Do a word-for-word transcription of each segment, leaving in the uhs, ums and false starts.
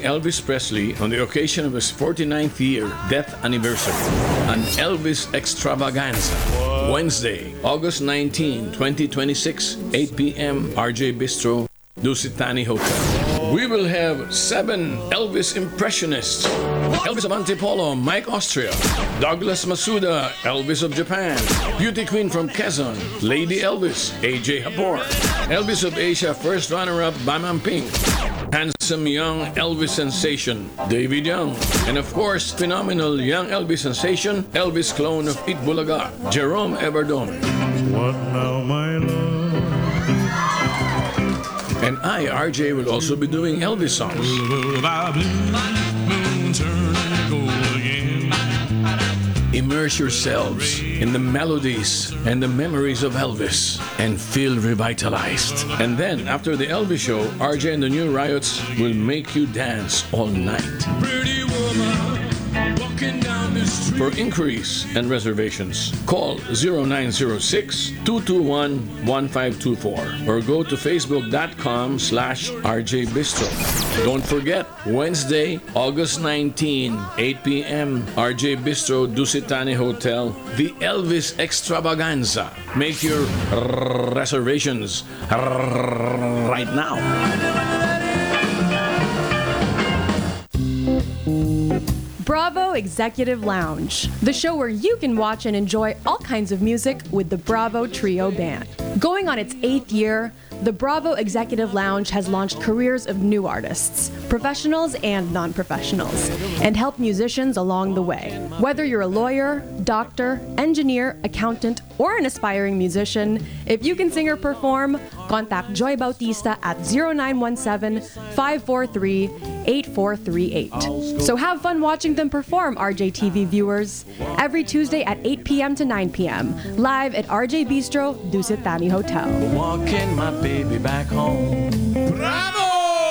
Elvis Presley on the occasion of his forty-ninth year death anniversary. An Elvis extravaganza. Wednesday, August nineteenth, twenty twenty-six, eight p.m. R J Bistro, Dusit Thani Hotel. We will have seven Elvis impressionists. Elvis of Antipolo, Mike Austria. Douglas Masuda, Elvis of Japan. Beauty Queen from Quezon, Lady Elvis, A J Hapor. Elvis of Asia, first runner-up, Bam Amping. Handsome young Elvis sensation, David Young. And of course, phenomenal young Elvis sensation, Elvis clone of Itbulaga, Jerome Everdome. What now, my love? And I, R J, will also be doing Elvis songs. Immerse yourselves in the melodies and the memories of Elvis and feel revitalized. And then, after the Elvis show, R J and the New Riots will make you dance all night. Pretty woman walking down the street. For inquiries and reservations, call zero nine zero six, two two one, one five two four or go to facebook.com slash rjbistro. Don't forget, Wednesday, August nineteenth, eight p.m., R J Bistro, Dusit Thani Hotel, the Elvis Extravaganza. Make your reservations right now. Bravo Executive Lounge, the show where you can watch and enjoy all kinds of music with the Bravo Trio Band. Going on its eighth year, the Bravo Executive Lounge has launched careers of new artists, professionals and non-professionals, and helped musicians along the way. Whether you're a lawyer, doctor, engineer, accountant, or an aspiring musician, if you can sing or perform, contact Joy Bautista at zero nine one seven, five four three, eight four three eight. So have fun watching them perform, R J T V viewers, every Tuesday at eight p.m. to nine p.m. live at R J Bistro, Dusit Thani Hotel. Walking my baby back home. Bravo!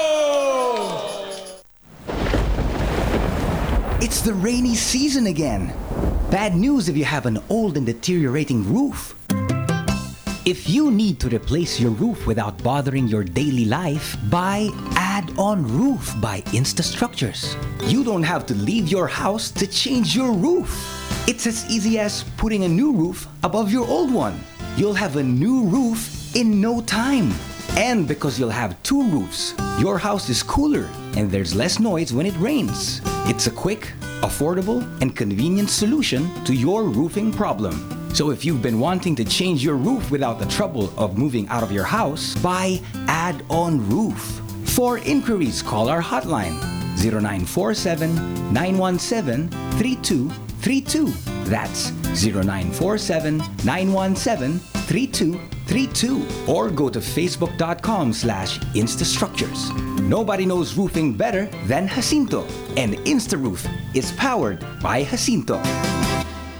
It's the rainy season again. Bad news if you have an old and deteriorating roof. If you need to replace your roof without bothering your daily life, buy Add-On Roof by Instastructures. You don't have to leave your house to change your roof. It's as easy as putting a new roof above your old one. You'll have a new roof in no time. And because you'll have two roofs, your house is cooler and there's less noise when it rains. It's a quick, affordable, and convenient solution to your roofing problem. So if you've been wanting to change your roof without the trouble of moving out of your house, buy Add-On Roof. For inquiries, call our hotline zero nine four seven, nine one seven, three two three two. That's zero nine four seven, nine one seven, three two three two. Or go to facebook.com slash Instastructures. Nobody knows roofing better than Jacinto. And InstaRoof is powered by Jacinto.